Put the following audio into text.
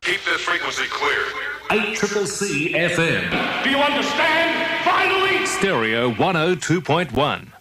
Keep this frequency clear. 8CCC FM. Do you understand? Finally! Stereo 102.1.